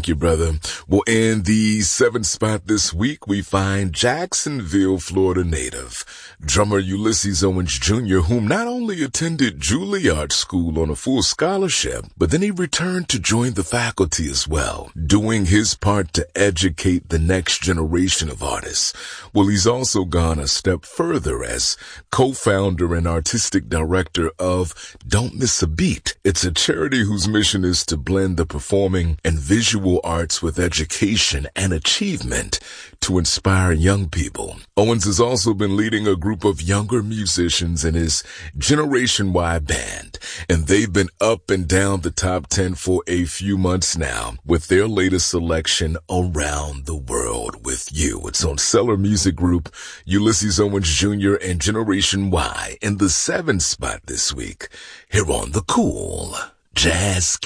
Thank you, brother. Well, in the 7th spot this week, we find Jacksonville, Florida native, drummer Ulysses Owens Jr., whom not only attended Juilliard School on a full scholarship, but then he returned to join the faculty as well, doing his part to educate the next generation of artists. Well, he's also gone a step further as co-founder and artistic director of Don't Miss a Beat. It's a charity whose mission is to blend the performing and visual arts with education and achievement to inspire young people. Owens has also been leading a group of younger musicians in his Generation Y band, and they've been up and down the top 10 for a few months now with their latest selection, Around the World with You. It's on Cellar Music Group, Ulysses Owens Jr. and Generation Y in the 7th spot this week, here on the Cool Jazz